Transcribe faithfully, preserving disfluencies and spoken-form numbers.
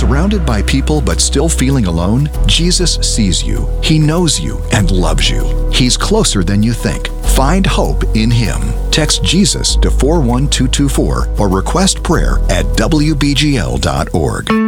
surrounded by people but still feeling alone? Jesus sees you. He knows you and loves you. He's closer than you think. Find hope in Him. Text Jesus to four one two two four or request prayer at w b g l dot org.